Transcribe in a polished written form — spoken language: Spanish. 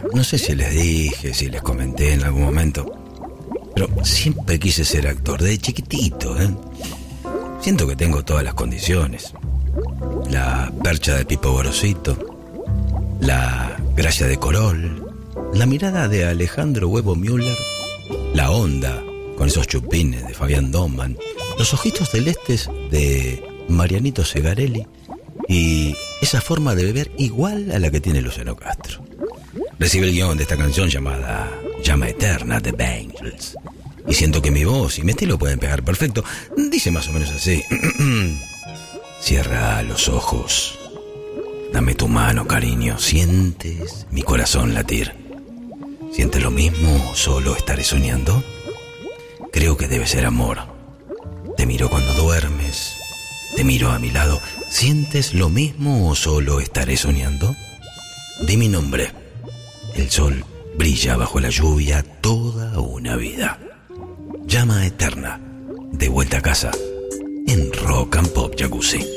no sé si les dije, si les comenté en algún momento, pero siempre quise ser actor, desde chiquitito, ¿eh? Siento que tengo todas las condiciones. La percha de Pipo Gorosito, la gracia de Corol, la mirada de Alejandro Huevo Müller, la onda con esos chupines de Fabián Doman, los ojitos celestes de Marianito Segarelli y esa forma de beber igual a la que tiene Luciano Castro. Recibe el guión de esta canción llamada Llama Eterna de Bangles y siento que mi voz y mi estilo pueden pegar perfecto. Dice más o menos así: cierra los ojos, dame tu mano, cariño, sientes mi corazón latir. ¿Sientes lo mismo o solo estaré soñando? Creo que debe ser amor. Te miro cuando duermes, te miro a mi lado. ¿Sientes lo mismo o solo estaré soñando? Di mi nombre. El sol brilla bajo la lluvia toda una vida. Llama Eterna, de vuelta a casa, en Rock and Pop Jacuzzi.